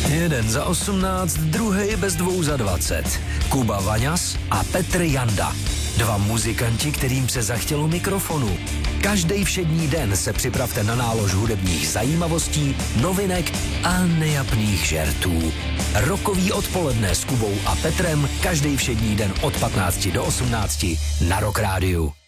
Jeden za 18, druhý bez 2 za 20. Kuba Vaňas a Petr Janda. 2 muzikanti, kterým se zachtělo mikrofonu. Každý všední den se připravte na nálož hudebních zajímavostí, novinek a nejapných žertů. Rokový odpoledne s Kubou a Petrem každý všední den od 15 do 18 na Rock Rádiu.